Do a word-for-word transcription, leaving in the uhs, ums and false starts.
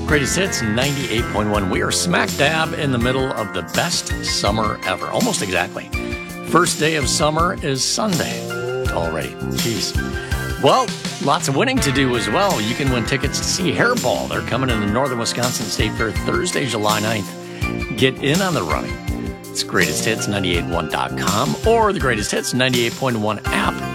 Greatest Hits ninety-eight point one. We are smack dab in the middle of the best summer ever. Almost exactly. First day of summer is Sunday already. Jeez. Well, lots of winning to do as well. You can win tickets to see Hairball. They're coming in the Northern Wisconsin State Fair Thursday, July ninth. Get in on the running. It's greatest hits nine eight one dot com or the Greatest Hits ninety-eight point one app.